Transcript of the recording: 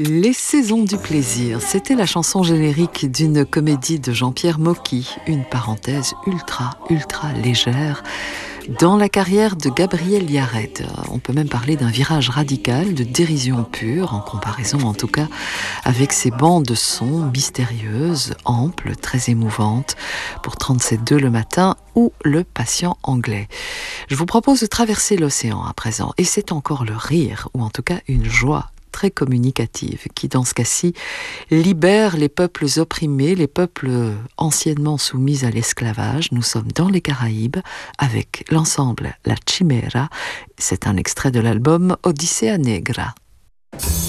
Les saisons du plaisir, c'était la chanson générique d'une comédie de Jean-Pierre Mocky, une parenthèse ultra légère dans la carrière de Gabriel Yared. On peut même parler d'un virage radical, de dérision pure, en comparaison en tout cas avec ces bandes son mystérieuses, amples, très émouvantes, pour 37.2 le matin ou Le Patient anglais. Je vous propose de traverser l'océan à présent, et c'est encore le rire, ou en tout cas une joie très communicative, qui dans ce cas-ci libère les peuples opprimés, les peuples anciennement soumis à l'esclavage. Nous sommes dans les Caraïbes avec l'ensemble La Chimera. C'est un extrait de l'album Odyssea Negra.